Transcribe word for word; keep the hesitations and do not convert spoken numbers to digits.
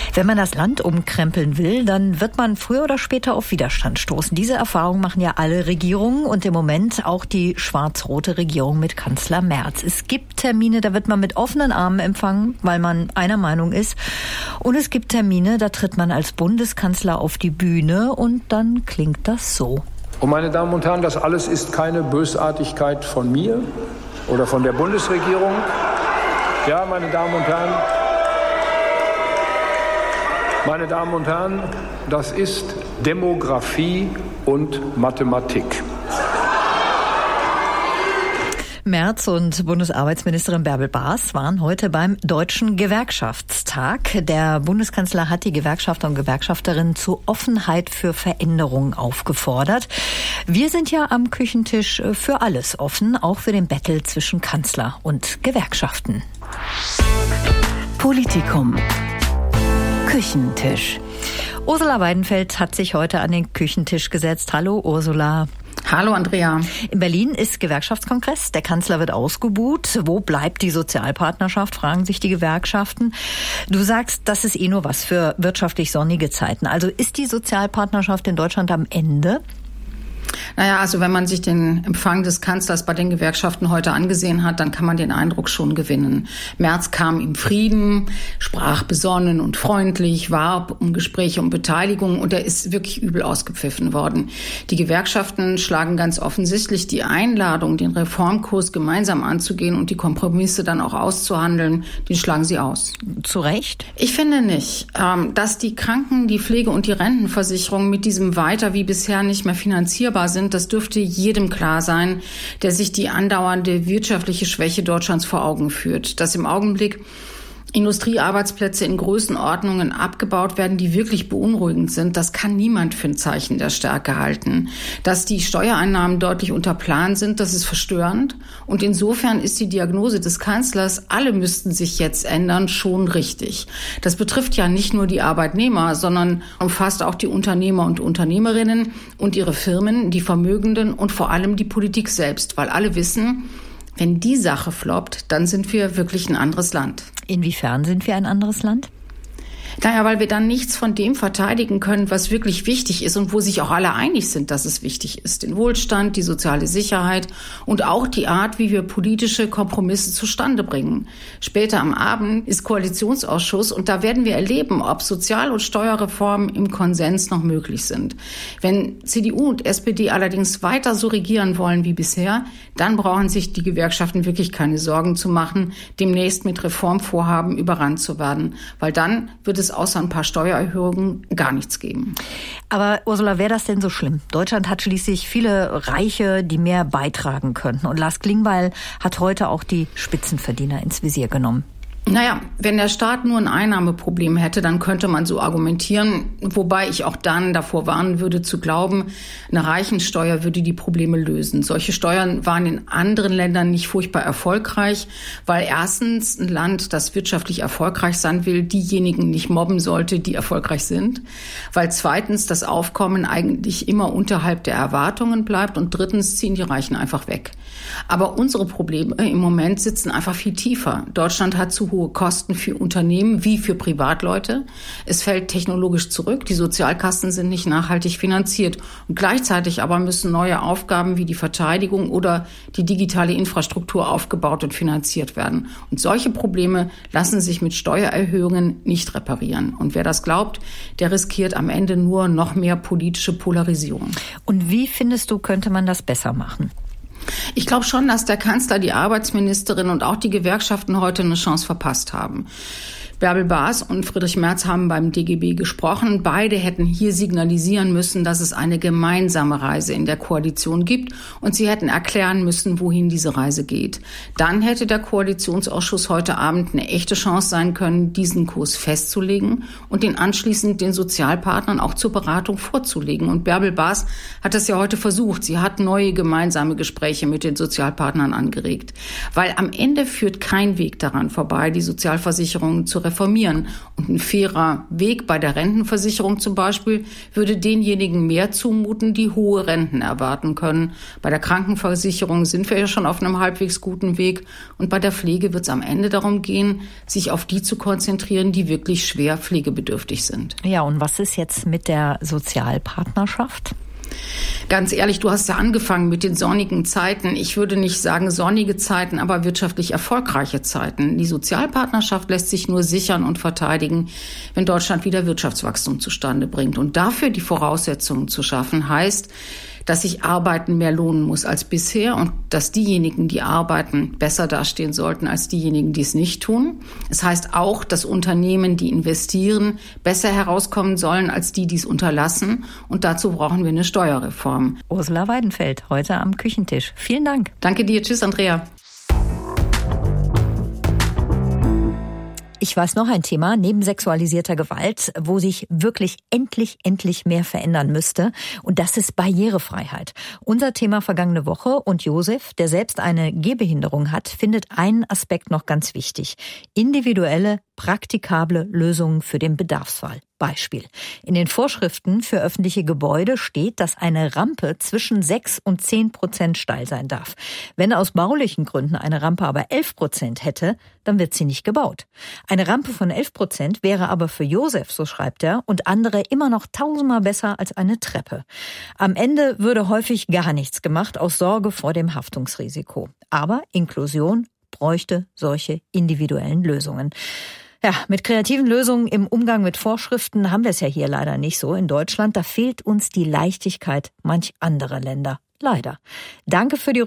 Wenn man das Land umkrempeln will, dann wird man früher oder später auf Widerstand stoßen. Diese Erfahrung machen ja alle Regierungen und im Moment auch die schwarz-rote Regierung mit Kanzler Merz. Es gibt Termine, da wird man mit offenen Armen empfangen, weil man einer Meinung ist. Und es gibt Termine, da tritt man als Bundeskanzler auf die Bühne und dann klingt das so. Und meine Damen und Herren, das alles ist keine Bösartigkeit von mir oder von der Bundesregierung. Ja, meine Damen und Herren, meine Damen und Herren, das ist Demografie und Mathematik. Merz und Bundesarbeitsministerin Bärbel Baas waren heute beim Deutschen Gewerkschaftstag. Der Bundeskanzler hat die Gewerkschafter und Gewerkschafterinnen zur Offenheit für Veränderungen aufgefordert. Wir sind ja am Küchentisch für alles offen, auch für den Battle zwischen Kanzler und Gewerkschaften. Politikum. Küchentisch. Ursula Weidenfeld hat sich heute an den Küchentisch gesetzt. Hallo Ursula. Hallo Andrea. In Berlin ist Gewerkschaftskongress. Der Kanzler wird ausgebuht. Wo bleibt die Sozialpartnerschaft, fragen sich die Gewerkschaften. Du sagst, das ist eh nur was für wirtschaftlich sonnige Zeiten. Also ist die Sozialpartnerschaft in Deutschland am Ende? Naja, also wenn man sich den Empfang des Kanzlers bei den Gewerkschaften heute angesehen hat, dann kann man den Eindruck schon gewinnen. Merz kam im Frieden, sprach besonnen und freundlich, warb um Gespräche und Beteiligung und er ist wirklich übel ausgepfiffen worden. Die Gewerkschaften schlagen ganz offensichtlich die Einladung, den Reformkurs gemeinsam anzugehen und die Kompromisse dann auch auszuhandeln, den schlagen sie aus. Zu Recht? Ich finde nicht, dass die Kranken-, die Pflege- und die Rentenversicherung mit diesem weiter wie bisher nicht mehr finanzierbar sind, das dürfte jedem klar sein, der sich die andauernde wirtschaftliche Schwäche Deutschlands vor Augen führt. Dass im Augenblick Industriearbeitsplätze in Größenordnungen abgebaut werden, die wirklich beunruhigend sind, das kann niemand für ein Zeichen der Stärke halten. Dass die Steuereinnahmen deutlich unter Plan sind, das ist verstörend. Und insofern ist die Diagnose des Kanzlers, alle müssten sich jetzt ändern, schon richtig. Das betrifft ja nicht nur die Arbeitnehmer, sondern umfasst auch die Unternehmer und Unternehmerinnen und ihre Firmen, die Vermögenden und vor allem die Politik selbst, weil alle wissen, wenn die Sache floppt, dann sind wir wirklich ein anderes Land. Inwiefern sind wir ein anderes Land? Naja, weil wir dann nichts von dem verteidigen können, was wirklich wichtig ist und wo sich auch alle einig sind, dass es wichtig ist. Den Wohlstand, die soziale Sicherheit und auch die Art, wie wir politische Kompromisse zustande bringen. Später am Abend ist Koalitionsausschuss und da werden wir erleben, ob Sozial- und Steuerreformen im Konsens noch möglich sind. Wenn C D U und S P D allerdings weiter so regieren wollen wie bisher, dann brauchen sich die Gewerkschaften wirklich keine Sorgen zu machen, demnächst mit Reformvorhaben überrannt zu werden, weil dann wird es außer ein paar Steuererhöhungen gar nichts geben. Aber Ursula, wäre das denn so schlimm? Deutschland hat schließlich viele Reiche, die mehr beitragen könnten. Und Lars Klingbeil hat heute auch die Spitzenverdiener ins Visier genommen. Naja, wenn der Staat nur ein Einnahmeproblem hätte, dann könnte man so argumentieren, wobei ich auch dann davor warnen würde zu glauben, eine Reichensteuer würde die Probleme lösen. Solche Steuern waren in anderen Ländern nicht furchtbar erfolgreich, weil erstens ein Land, das wirtschaftlich erfolgreich sein will, diejenigen nicht mobben sollte, die erfolgreich sind, weil zweitens das Aufkommen eigentlich immer unterhalb der Erwartungen bleibt und drittens ziehen die Reichen einfach weg. Aber unsere Probleme im Moment sitzen einfach viel tiefer. Deutschland hat zu hohe Kosten für Unternehmen wie für Privatleute. Es fällt technologisch zurück. Die Sozialkassen sind nicht nachhaltig finanziert. Und gleichzeitig aber müssen neue Aufgaben wie die Verteidigung oder die digitale Infrastruktur aufgebaut und finanziert werden. Und solche Probleme lassen sich mit Steuererhöhungen nicht reparieren. Und wer das glaubt, der riskiert am Ende nur noch mehr politische Polarisierung. Und wie findest du, könnte man das besser machen? Ich glaube schon, dass der Kanzler, die Arbeitsministerin und auch die Gewerkschaften heute eine Chance verpasst haben. Bärbel Baas und Friedrich Merz haben beim D G B gesprochen. Beide hätten hier signalisieren müssen, dass es eine gemeinsame Reise in der Koalition gibt und sie hätten erklären müssen, wohin diese Reise geht. Dann hätte der Koalitionsausschuss heute Abend eine echte Chance sein können, diesen Kurs festzulegen und den anschließend den Sozialpartnern auch zur Beratung vorzulegen. Und Bärbel Baas hat das ja heute versucht. Sie hat neue gemeinsame Gespräche mit den Sozialpartnern angeregt. Weil am Ende führt kein Weg daran vorbei, die Sozialversicherungen zu reformieren. Und ein fairer Weg bei der Rentenversicherung zum Beispiel würde denjenigen mehr zumuten, die hohe Renten erwarten können. Bei der Krankenversicherung sind wir ja schon auf einem halbwegs guten Weg. Und bei der Pflege wird es am Ende darum gehen, sich auf die zu konzentrieren, die wirklich schwer pflegebedürftig sind. Ja, und was ist jetzt mit der Sozialpartnerschaft? Ganz ehrlich, du hast ja angefangen mit den sonnigen Zeiten. Ich würde nicht sagen sonnige Zeiten, aber wirtschaftlich erfolgreiche Zeiten. Die Sozialpartnerschaft lässt sich nur sichern und verteidigen, wenn Deutschland wieder Wirtschaftswachstum zustande bringt. Und dafür die Voraussetzungen zu schaffen, heißt, dass sich Arbeiten mehr lohnen muss als bisher und dass diejenigen, die arbeiten, besser dastehen sollten als diejenigen, die es nicht tun. Es heißt auch, dass Unternehmen, die investieren, besser herauskommen sollen als die, die es unterlassen. Und dazu brauchen wir eine Steuerreform. Ursula Weidenfeld, heute am Küchentisch. Vielen Dank. Danke dir. Tschüss, Andrea. Ich weiß noch ein Thema, neben sexualisierter Gewalt, wo sich wirklich endlich, endlich mehr verändern müsste. Und das ist Barrierefreiheit. Unser Thema vergangene Woche. Und Josef, der selbst eine Gehbehinderung hat, findet einen Aspekt noch ganz wichtig. Individuelle, praktikable Lösungen für den Bedarfsfall. Beispiel. In den Vorschriften für öffentliche Gebäude steht, dass eine Rampe zwischen sechs und zehn Prozent steil sein darf. Wenn aus baulichen Gründen eine Rampe aber elf Prozent hätte, dann wird sie nicht gebaut. Eine Rampe von elf Prozent wäre aber für Josef, so schreibt er, und andere immer noch tausendmal besser als eine Treppe. Am Ende würde häufig gar nichts gemacht aus Sorge vor dem Haftungsrisiko. Aber Inklusion bräuchte solche individuellen Lösungen. Ja, mit kreativen Lösungen im Umgang mit Vorschriften haben wir es ja hier leider nicht so in Deutschland. Da fehlt uns die Leichtigkeit manch anderer Länder. Leider. Danke für die